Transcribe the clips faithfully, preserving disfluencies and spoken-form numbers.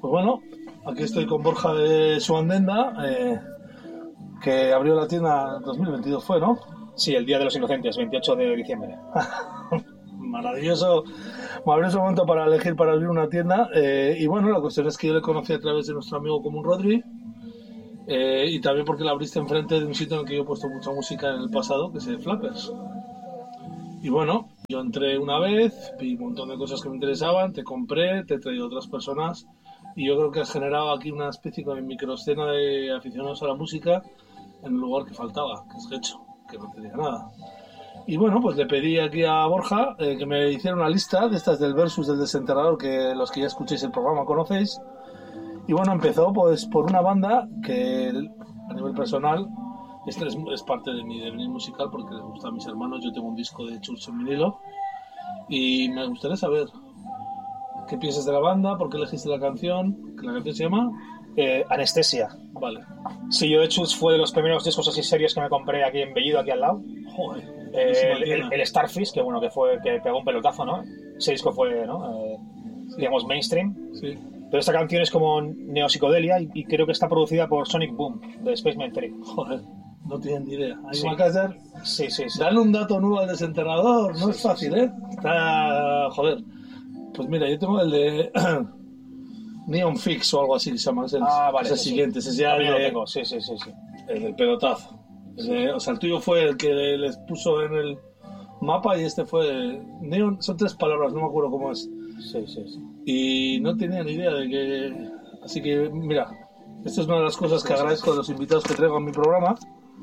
Pues bueno, aquí estoy con Borja de Suandenda, eh, que abrió la tienda en dos mil veintidós, fue, ¿no? Sí, el Día de los Inocentes, veintiocho de diciembre. Maravilloso, maravilloso momento para elegir para abrir una tienda. Eh, y bueno, la cuestión es que yo le conocí a través de nuestro amigo común Rodri, eh, y también porque la abriste enfrente de un sitio en el que yo he puesto mucha música en el pasado, que es el Flappers. Y bueno, yo entré una vez, vi un montón de cosas que me interesaban, te compré, te he traído otras personas, y yo creo que has generado aquí una especie de microescena de aficionados a la música en el lugar que faltaba, que es Getxo, que no tenía nada. Y bueno, pues le pedí aquí a Borja eh, que me hiciera una lista de estas del Versus del Desenterrador, que los que ya escuchéis el programa conocéis. Y bueno, empezó pues por una banda que a nivel personal, esta es, es parte de mi devenir musical porque les gusta a mis hermanos. Yo tengo un disco de Church en vinilo y me gustaría saber qué piensas de la banda, por qué elegiste la canción, que la canción se llama Eh, Anestesia. Vale. Sí, yo de hecho fue de los primeros discos así serios que me compré aquí en Bellido, aquí al lado. Joder. Eh, el, el, el Starfish, que bueno, que fue que pegó un pelotazo, ¿no? Ese disco fue, ¿no? Eh, sí. Digamos, mainstream. Sí. Pero esta canción es como neopsicodelia y, y creo que está producida por Sonic Boom, de Spaceman tres. Joder, no tienen ni idea. Ahí sí. Macaser, sí, sí, sí. Dale un dato nuevo al Desenterrador, no sí, es fácil, sí, ¿eh? Está... Joder. Pues mira, yo tengo el de Neon Fix o algo así, que se llama. Es el, ah, vale. es el sí, siguiente, sí. ese es ya el, lo de, tengo, sí, sí, sí, sí. El del pelotazo. El de, o sea, el tuyo fue el que les puso en el mapa y este fue... Neon, son tres palabras, no me acuerdo cómo es. Sí, sí, sí. Y no tenía ni idea de que... Así que, mira, esta es una de las cosas que agradezco de los invitados que traigo a mi programa,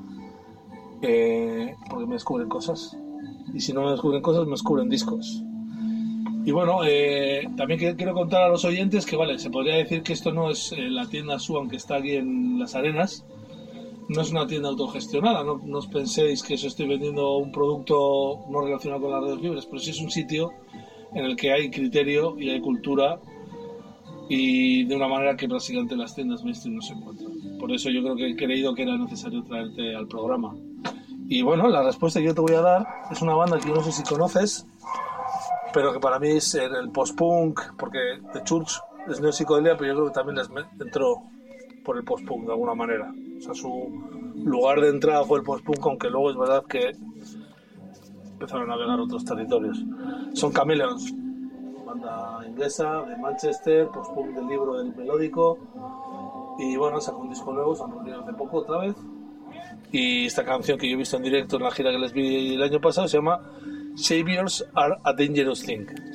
eh, porque me descubren cosas. Y si no me descubren cosas, me descubren discos. Y bueno, eh, también quiero contar a los oyentes que, vale, se podría decir que esto no es eh, la tienda Suan que está aquí en Las Arenas. No es una tienda autogestionada, no, no os penséis que eso estoy vendiendo un producto no relacionado con las redes libres, pero sí es un sitio en el que hay criterio y hay cultura, y de una manera que básicamente las tiendas mainstream no se encuentran. Por eso yo creo que he creído que era necesario traerte al programa. Y bueno, la respuesta que yo te voy a dar es una banda que yo no sé si conoces, pero que para mí es el post-punk, porque The Church es neopsicodelia, pero yo creo que también les entró por el post-punk de alguna manera. O sea, su lugar de entrada fue el post-punk, aunque luego es verdad que empezaron a navegar otros territorios. Son Chameleons, banda inglesa de Manchester, post-punk del libro del melódico, y bueno, sacó un disco nuevo, se han reunido hace poco otra vez, y esta canción que yo he visto en directo en la gira que les vi el año pasado se llama Saviors Are a Dangerous Thing.